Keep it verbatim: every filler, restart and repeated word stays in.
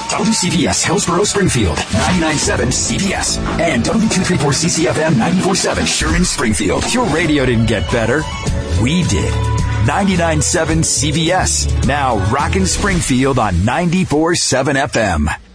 W C B S Hillsborough Springfield, ninety-nine point seven C B S. And W two thirty-four C C F M ninety-four point seven Sherman Springfield. Your radio didn't get better. We did. ninety-nine point seven C B S. Now rockin' Springfield on ninety-four point seven F M.